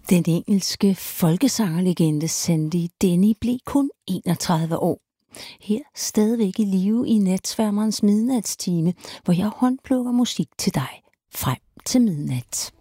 Den engelske folkesangerlegende Sandy Denny blev kun 31 år. Her stadigvæk i live i Natsværmerens midnatstime, hvor jeg håndplukker musik til dig frem til midnat.